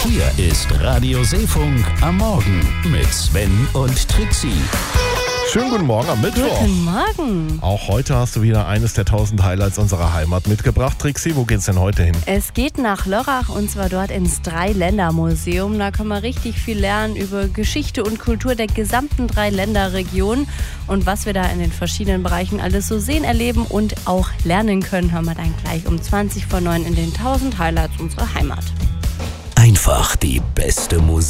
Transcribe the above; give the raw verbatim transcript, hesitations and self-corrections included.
Hier ist Radio Seefunk am Morgen mit Sven und Trixie. Schönen guten Morgen am Mittwoch. Guten Morgen. Auch heute hast du wieder eines der tausend Highlights unserer Heimat mitgebracht. Trixie, wo geht's denn heute hin? Es geht nach Lörrach und zwar dort ins Dreiländermuseum. Da kann man richtig viel lernen über Geschichte und Kultur der gesamten Dreiländerregion. Und was wir da in den verschiedenen Bereichen alles so sehen, erleben und auch lernen können, hören wir dann gleich um zwanzig vor neun in den tausend Highlights unserer Heimat. Einfach die beste Musik.